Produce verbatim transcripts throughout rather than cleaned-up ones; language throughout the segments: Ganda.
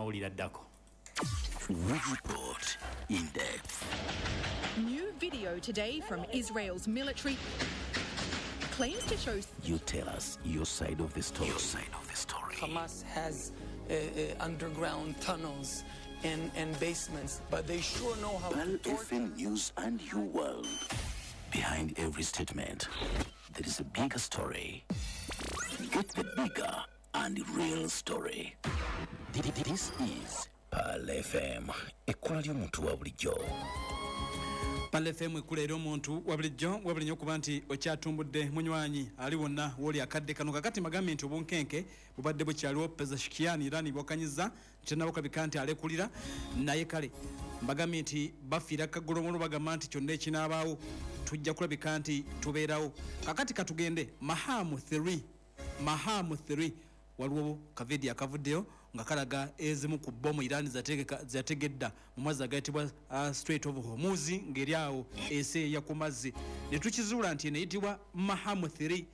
mawulira ddako. Report in depth. New video today from Israel's military claims to show. You tell us your side of the story. Your side of the story. Hamas has uh, uh, underground tunnels and, and basements, but they sure know how Pal to F M News and your world. Behind every statement, there is a bigger story. Get the bigger and real story. This is Pal F M, ekkola ly'omuntu wa bulijjo. Pal F M ekula eri omuntu wa bulijjo wabula nnyo okuba nti okyatumbudde munywanyi ali wonna woli akadde kano kakati magambe nti obunkenke bubadde bukyaliwo Pezeshkian Iran bwakanyiza kyenabukabika nti alekulira naye kale mbagambe nti bafiira kagolomolo bagamba nti kyonna ekinaabaawo tujja kulabika nti tubeerawo kakati katugende Mahamu three Mahamu three waliwo kavidi akavuddeyo nga kalaga ezimu ku bomu Iran zategedda mu mwezi agayitibwa uh, Strait of Hormuz ngeri awo eseeya ku mazzi ne tukizuula nti eneyitibwa Mahamu three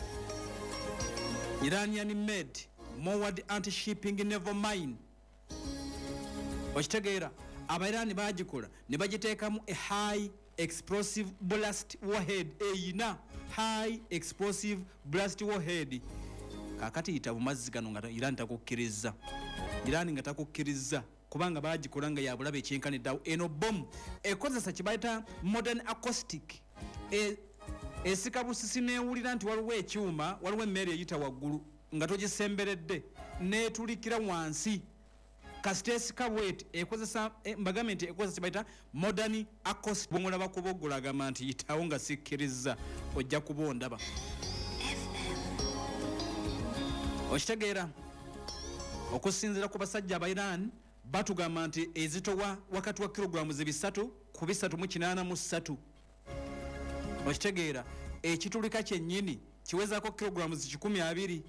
Iranian made Mowad anti-shipping naval mine. Okitegeera Abairani bagikola ne bagiteekamu a high explosive blast warhead eyina high explosive blast warhead kakati itabu mazzi gano nga Iran takukkiriza Iran nga takukkiriza kubanga bagikola nga ya bulabe ekyenkaniddawo eno bomb ekozesa kibayita modern acoustic e esikabusisi neewulira nti waliwo ekyuma waliwo emmere eyita waggulu nga togisemberedde neetulikira wansi kasitesi kabwet ekozesa e, mbagambe nti ekozesa kibayita modern acoustic bwongolaba kubogolagamba nti yitawo nga sikkiriza ojja kubondaba okitegeera okusinziira ku basajja aba Iran batugamba nti ezitowa wakati wa kilogrammu zibisatu ku bisatu mu kinaana mu ssatu okitegeera ekitulika kyennyini kiwezaako kilogrammu zikikumi abiri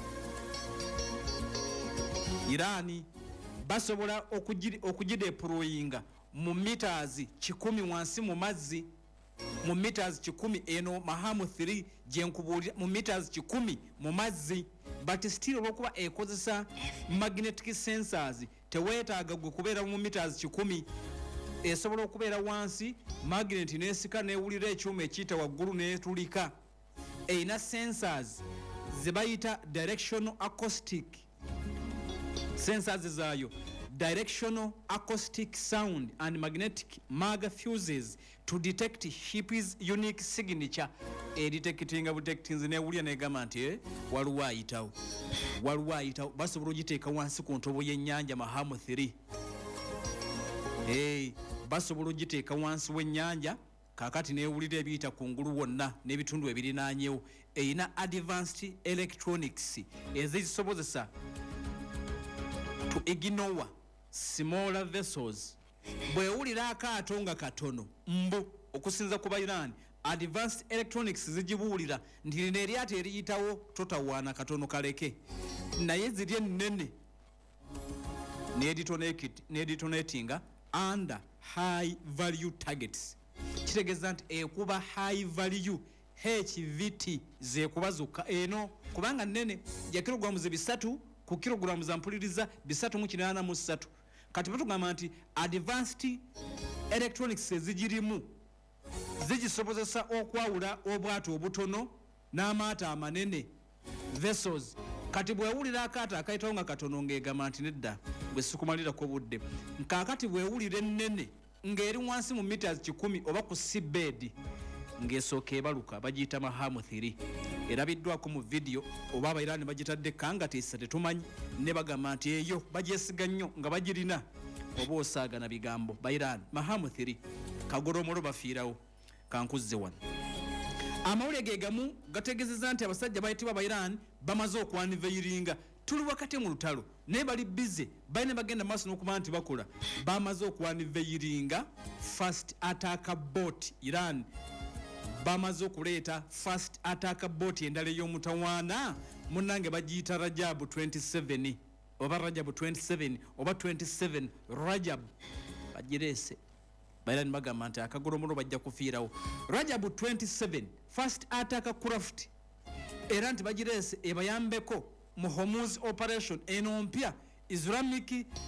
Iran basobola okugideployinga mu meters kikumi wansi mu mazzi mu meters kikumi eno Mahamu three jenkubuulira mu meters kikumi mu mazzi but still olwokuba ekozesa magnetic sensors teweetaaga gwe kubeera mu meters kikumi esobola okubeera wansi magnet nesika neewulira ekyuma ekiyita waggulu neetulika eyina sensors ze bayita directional acoustic sensors zaayo directional acoustic sound and magnetic mag fuses to detect ship's unique signature e detecting detectings neewulira negamba nti eh, waliwo ayitawo waliwo ayitawo basobola ogiteeka wansi ku ntobo y'ennyanja Mahamu three hey, basobola ogiteeka wansi w'ennyanja kakati neewulira ebiyita kungulu wonna n'ebitundu ebirinaanyewo eyina advanced electronics ezisobozesa to ignore smaller vessels bwewulira akaato nga katono mbu okusinza ku Iran advanced electronics zigibuulira nti lino eryato eriyitawo totawaana katono kaleke naye ziri ennene nedetonatinga under high value targets kitegeeza nti ekuba high value H V T zekuba zokka eno kubanga nnene ya kilogrammu zibisatu ku kilogrammu za mpuliriza bisatu mu kinaana mu ssatu kati batugamba nti advanced electronics ezigirimu zigisobozesa okwawula obwato obutono n'amaato amanene vessels kati bwewulira akaato akayitawo nga katono ng'egamba nti nedda bwe sikumalirako obudde nkaakati bwewulira ennene ng'eri wansi mu meters kikumi oba ku seabed ng'esooka ebaluka bagiyita Mahamu three erabiddwako mu video oba Abairani bagitadde kangateesa tetumanyi ne bagamba nti eyo bagyesiga nnyo nga bagirina oba osaagana bigambo Bairani Mahamu three kagolomolo bafiirawo kankuzze wano amawulire ge gamu gategeezezza nti abasajja bayitibwa Abairani bamaze okwaniveiringa tuli wakati mu lutalo naye bali bize balina bagenda maaso n'okuba nti bakola bamaze okwaniveiringa first attack boat Iran bamaze okuleeta first attack boat endala ey'omutawaana munnange bagiyita Rajab twenty-seven oba Rajab twenty-seven oba twenty-seven Rajab bagireese Bairani bagamba nti akagolomolo bajja kufiirawo Rajab twenty-seven first attack craft era nti bagireese ebayambeko mu Hormuz operation eno mpya Islamic